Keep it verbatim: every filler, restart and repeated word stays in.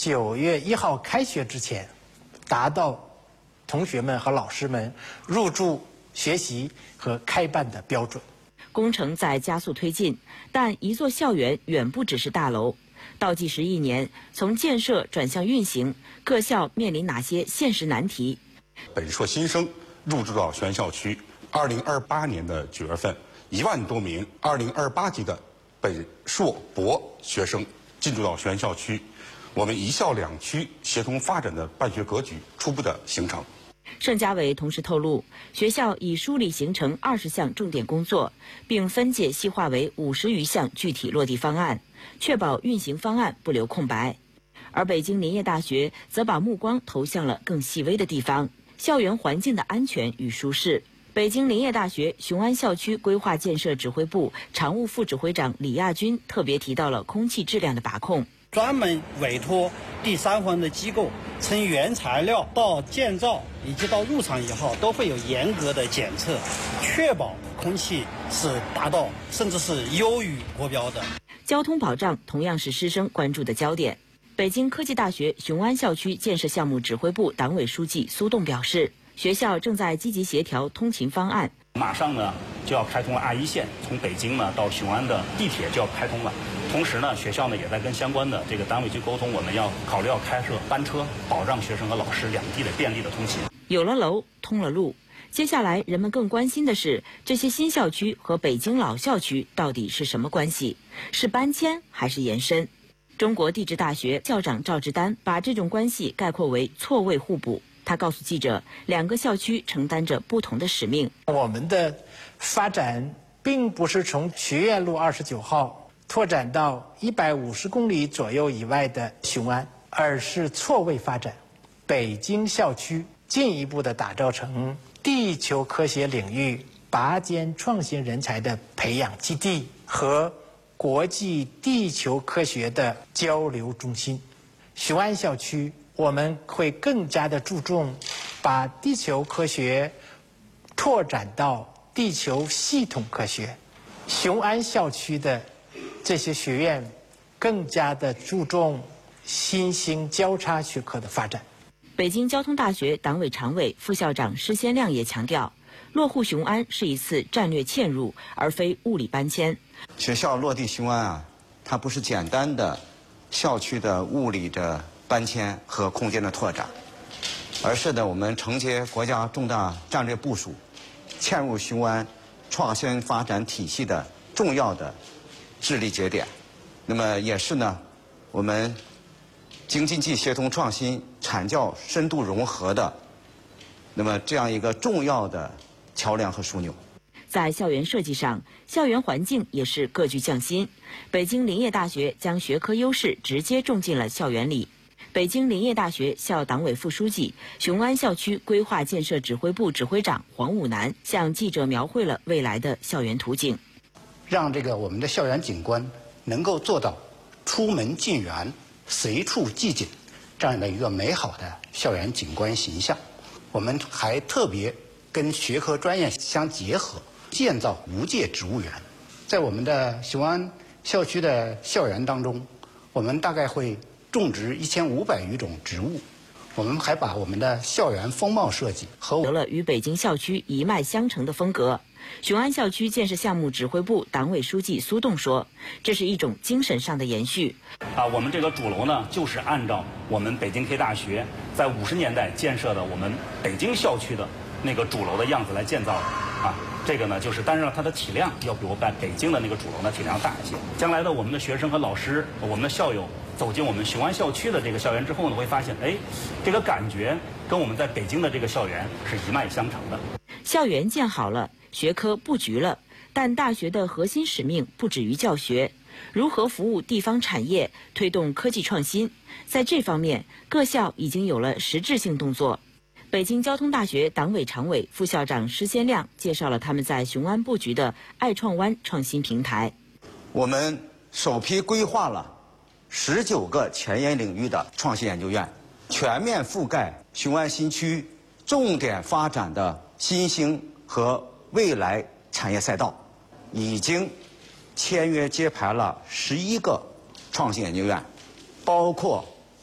九月一号开学之前，达到同学们和老师们入住学习和开办的标准。 工程在加速推进，但一座校园远不只是大楼。倒计时一年，从建设转向运行，各校面临哪些现实难题？ 本硕新生入住到学员校区，二零二八年的九月份，一万多名二零二八级的本硕博学生进驻到学员校区，我们一校两区协同发展的办学格局初步的形成。 盛家伟同时透露，学校已梳理形成二十项重点工作，并分解细化为五十余项具体落地方案，确保运行方案不留空白。而北京林业大学则把目光投向了更细微的地方，校园环境的安全与舒适。北京林业大学雄安校区规划建设指挥部常务副指挥长李亚军特别提到了空气质量的把控， 专门委托第三方的机构，从原材料到建造以及到入场以后，都会有严格的检测，确保空气是达到甚至是优于国标的。 交通保障同样是师生关注的焦点。北京科技大学雄安校区建设项目指挥部党委书记苏栋表示，学校正在积极协调通勤方案。 马上呢就要开通了 R 一线，从北京呢到雄安的地铁就要开通了。同时呢，学校呢也在跟相关的这个单位去沟通，我们要考虑要开设班车，保障学生和老师两地的便利的通勤。 有了楼，通了路。接下来，人们更关心的是，这些新校区和北京老校区到底是什么关系？是搬迁还是延伸？中国地质大学校长赵志丹把这种关系概括为错位互补。他告诉记者，两个校区承担着不同的使命。 我们的发展并不是从学院路二十九号拓展到一百五十公里左右以外的雄安，而是错位发展。北京校区进一步的打造成地球科学领域拔尖创新人才的培养基地和国际地球科学的交流中心。雄安校区我们会更加的注重把地球科学拓展到地球系统科学。雄安校区的这些学院更加的注重新兴交叉学科的发展。 北京交通大学党委常委、副校长施先亮也强调，落户雄安是一次战略嵌入，而非物理搬迁。 学校落地雄安啊，它不是简单的校区的物理的搬迁和空间的拓展，而是呢我们承接国家重大战略部署，嵌入雄安创新发展体系的重要的智力节点。那么也是呢我们京津冀协同创新、产教深度融合的那么这样一个重要的桥梁和枢纽。 在校园设计上，校园环境也是各具匠心。北京林业大学将学科优势直接种进了校园里。北京林业大学校党委副书记、雄安校区规划建设指挥部指挥长黄武南向记者描绘了未来的校园图景， 让这个我们的校园景观能够做到出门进园、随处即景这样的一个美好的校园景观形象。我们还特别跟学科专业相结合，建造无界植物园。在我们的雄安校区的校园当中，我们大概会种植一千五百余种植物。我们还把我们的校园风貌设计和有了与北京校区一脉相承的风格。雄安校区建设项目指挥部党委书记苏栋说，这是一种精神上的延续。 啊，我们这个主楼呢，就是按照我们北京科技大学在五十年代建设的我们北京校区的那个主楼的样子来建造的。啊，这个呢，就是当然它的体量要比我在北京的那个主楼呢体量大一些。将来的我们的学生和老师，我们的校友走进我们雄安校区的这个校园之后呢，会发现，哎，这个感觉跟我们在北京的这个校园是一脉相承的。 校园建好了，学科布局了，但大学的核心使命不止于教学，如何服务地方产业，推动科技创新，在这方面，各校已经有了实质性动作。北京交通大学党委常委、副校长施先亮介绍了他们在雄安布局的爱创湾创新平台。 我们首批规划了十九个前沿领域的创新研究院，全面覆盖雄安新区重点发展的新兴和未来产业赛道，已经签约揭牌了十一个创新研究院，包括